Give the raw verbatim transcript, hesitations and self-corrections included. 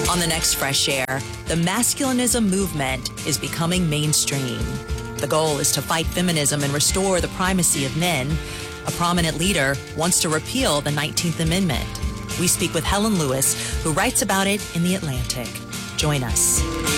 On the next Fresh Air, the masculinism movement is becoming mainstream. The goal is to fight feminism and restore the primacy of men. A prominent leader wants to repeal the nineteenth Amendment. We speak with Helen Lewis, who writes about it in The Atlantic. Join us.